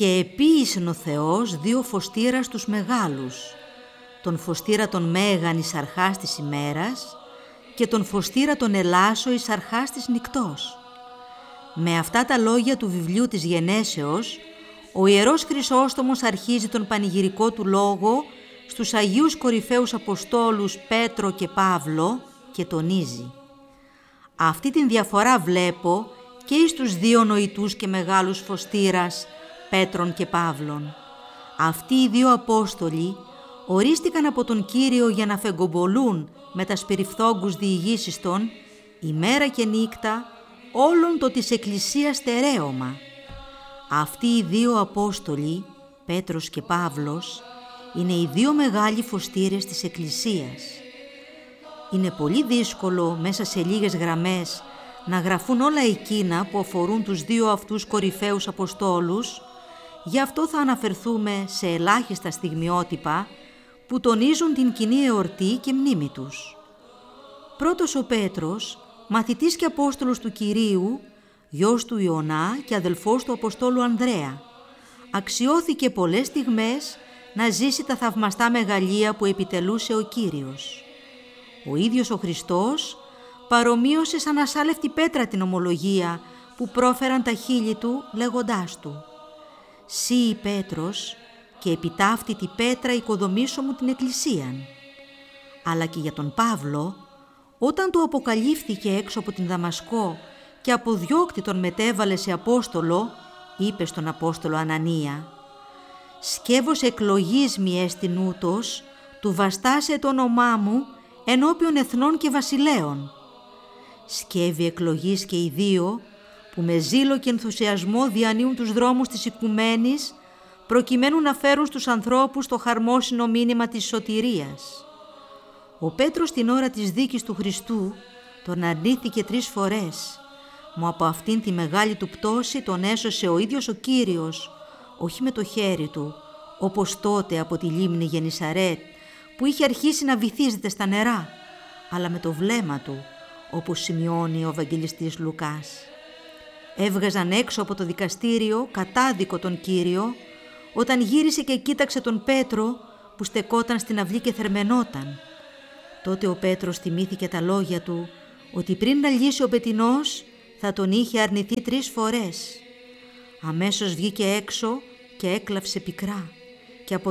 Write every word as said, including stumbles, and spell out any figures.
Και επίησεν ο Θεός δύο φωστήρας τους μεγάλους, τον φωστήρα των Μέγαν εις αρχάς της ημέρας και τον φωστήρα των Ελάσσο εις αρχάς της νυκτός. Με αυτά τα λόγια του βιβλίου της Γενέσεως, ο Ιερός Χρυσόστομος αρχίζει τον πανηγυρικό του λόγο στους Αγίους Κορυφαίους Αποστόλους Πέτρο και Παύλο και τονίζει: «Αυτή την διαφορά βλέπω και εις τους δύο νοητούς και μεγάλους φωστήρας Πέτρον και Παύλων. Αυτοί οι δύο Απόστολοι ορίστηκαν από τον Κύριο για να φεγκομπολούν με τα σπυριφθόγκους διηγήσεις των ημέρα και νύχτα όλων το της Εκκλησίας στερέωμα. Αυτοί οι δύο Απόστολοι, Πέτρος και Παύλος, είναι οι δύο μεγάλοι φωστήρες της Εκκλησίας. Είναι πολύ δύσκολο μέσα σε λίγες γραμμές να γραφούν όλα εκείνα που αφορούν τους δύο αυτούς κορυφαίους Αποστόλους, γι' αυτό θα αναφερθούμε σε ελάχιστα στιγμιότυπα που τονίζουν την κοινή εορτή και μνήμη τους. Πρώτος ο Πέτρος, μαθητής και Απόστολος του Κυρίου, γιος του Ιωνά και αδελφός του Αποστόλου Ανδρέα, αξιώθηκε πολλές στιγμές να ζήσει τα θαυμαστά μεγαλεία που επιτελούσε ο Κύριος. Ο ίδιος ο Χριστός παρομοίωσε σαν ασάλευτη πέτρα την ομολογία που πρόφεραν τα χείλη του λέγοντάς του: «Σύ Πέτρος και επί ταύτητη πέτρα οικοδομήσω μου την Εκκλησίαν». Αλλά και για τον Παύλο, όταν του αποκαλύφθηκε έξω από την Δαμασκό και αποδιώκτη τον μετέβαλε σε Απόστολο, είπε στον Απόστολο Ανανία: «Σκεύος εκλογής μη έστιν ούτως, του βαστάσε το όνομά μου ενώπιον εθνών και βασιλέων». Σκεύη εκλογής και οι δύο, που με ζήλο και ενθουσιασμό διανύουν τους δρόμους της οικουμένης, προκειμένου να φέρουν στους ανθρώπους το χαρμόσυνο μήνυμα της σωτηρίας. Ο Πέτρος την ώρα της δίκης του Χριστού τον αρνήθηκε τρεις φορές, μα από αυτήν τη μεγάλη του πτώση τον έσωσε ο ίδιος ο Κύριος, όχι με το χέρι του, όπως τότε από τη λίμνη Γενισαρέτ, που είχε αρχίσει να βυθίζεται στα νερά, αλλά με το βλέμμα του, όπως σημειώνει ο Ευαγγελιστής Λουκάς. Έβγαζαν έξω από το δικαστήριο κατάδικο τον Κύριο, όταν γύρισε και κοίταξε τον Πέτρο που στεκόταν στην αυλή και θερμαινόταν. Τότε ο Πέτρος θυμήθηκε τα λόγια του ότι πριν να λύσει ο πετεινός θα τον είχε αρνηθεί τρεις φορές. Αμέσως βγήκε έξω και έκλαψε πικρά.